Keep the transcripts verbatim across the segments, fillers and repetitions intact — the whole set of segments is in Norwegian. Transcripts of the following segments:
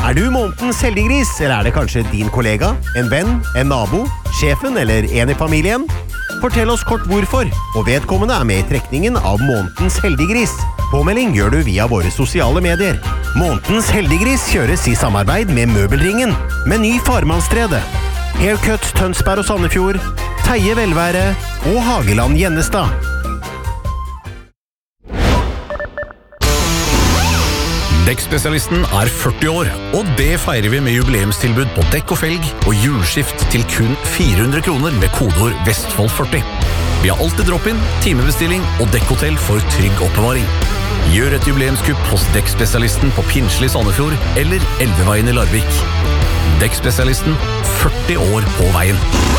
Er du månedens heldiggris, eller er det kanskje din kollega, en venn, en nabo, sjefen eller en i familien? Fortell oss kort hvorfor, og vedkommende er med i trekningen av månedens heldiggris. Påmelding gjør du via våre sosiale medier. Månedens heldiggris kjøres i samarbeid med Møbelringen, Meny Farmannstredet, Haircut Tønsberg og Sandefjord, Teie Velvære og Hageland Gjennestad. Dekkspesialisten er førti år, og det feirer vi med jubileumstilbud på dekk og felg og hjulskift til kun fire hundre kroner med kodeord Vestfold førti. Vi har alltid drop-in, timebestilling og dekkhotell for trygg oppbevaring. Gjør et jubileumskupp hos Dekkspesialisten på Pinsli Sandefjord eller Elveveien i Larvik. Dekkspesialisten, førti år på veien.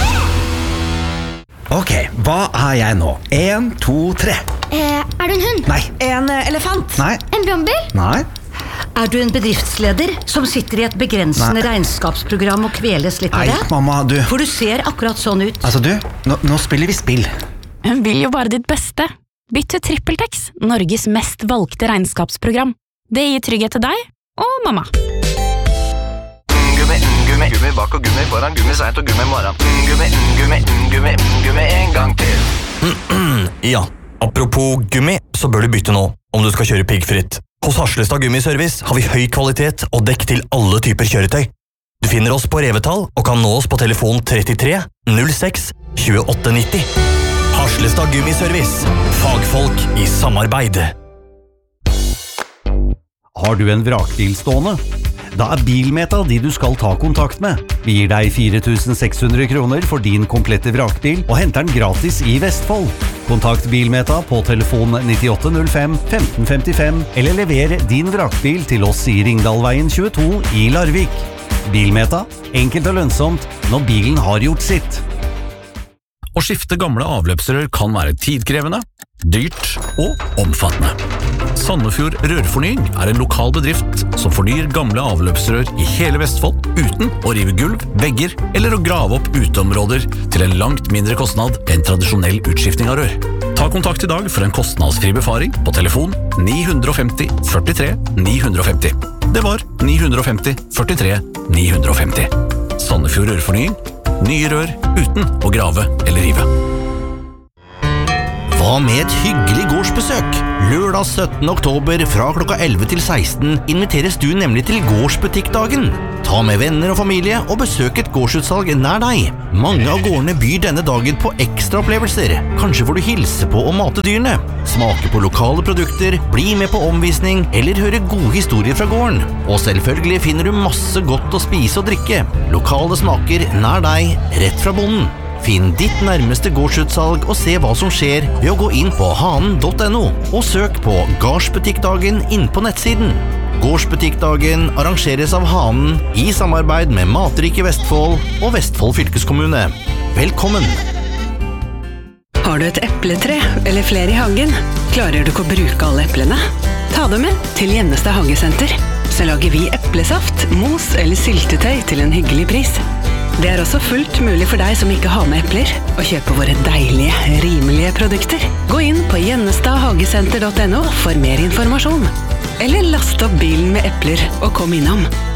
Ok, hva er jeg nå? En, to, tre. Eh, er du en hund? Nei. En elefant? Nei. En brannbil? Nei. Er du en bedriftsleder som sitter i et begrensende Nei. regnskapsprogram og kveles litt av Nei, det? mamma, du. For du ser akkurat sånn ut. Altså, du, nå, nå spiller vi spill. Hun vil jo bare ditt beste. Bytt til TrippelTex, Norges mest valgte regnskapsprogram. Det gir trygghet til deg og mamma. Gummi, gummi, gummi bak og gummi foran, gummi seit og gummi morgen. Gummi, gummi, gummi, gummi en gang til. Ja, apropos gummi, så bør du bytte nå, om du skal kjøre piggfritt. Hos Harslestad Gummiservice har vi høy kvalitet og dekk til alle typer kjøretøy. Du finner oss på Revetal og kan nå oss på telefon trettitre null seks tjueåtte nitti. Harslestad Gummiservice. Fagfolk i samarbeid. Har du en vrakbil stående? Da er Bilmeta de du skal ta kontakt med. Vi gir deg fire tusen seks hundre kroner for din komplette vrakbil og henter den gratis i Vestfold. Kontakt Bilmeta på telefon nittiåtte null fem femten femtifem eller lever din vrakbil til oss i Ringdalveien tjueto i Larvik. Bilmeta, enkelt og lønnsomt når bilen har gjort sitt. Å skifte gamle avløpsrør kan være tidkrevende, dyrt og omfattende. Sandefjord Rørfornying er en lokal bedrift som fornyer gamle avløpsrør i hele Vestfold uten å rive gulv, vegger eller å grave opp uteområder til en langt mindre kostnad enn tradisjonell utskifting av rør. Ta kontakt i dag for en kostnadsfri befaring på telefon ni fem null førtitre ni fem null. Det var ni fem null førtitre ni fem null. Sandefjord Rørfornying. Nye rør uten å grave eller rive. Hva med et hyggelig gårdsbesøk? Lørdag syttende oktober fra klokka elleve til seksten inviteres du nemlig til gårdsbutikkdagen. Ta med venner og familie og besøk et gårdsutsalg nær deg. Mange av gårdene byr denne dagen på ekstra opplevelser. Kanskje får du hilse på og mate dyrene, smake på lokale produkter, bli med på omvisning eller høre gode historier fra gården. Og selvfølgelig finner du masse godt å spise og drikke. Lokale smaker nær deg, rett fra bonden. Finn ditt nærmeste gårdsutsalg og se hva som skjer ved å gå inn på hanen punktum no og søk på Gårdsbutikkdagen inn på nettsiden. Gårdsbutikkdagen arrangeres av Hanen i samarbeid med Matrike Vestfold og Vestfold fylkeskommune. Velkommen! Har du et epletre eller flere i hagen? Klarer du ikke å bruke alle eplene? Ta dem med til Gjennestad Hagesenter. Så lager vi eplesaft, mos eller syltetøy til en hyggelig pris. Det er også fullt mulig for deg som ikke har med epler å kjøpe våre deilige, rimelige produkter. Gå inn på gjennestad hagesenter punktum no for mer informasjon. Eller last opp bilen med epler og kom innom.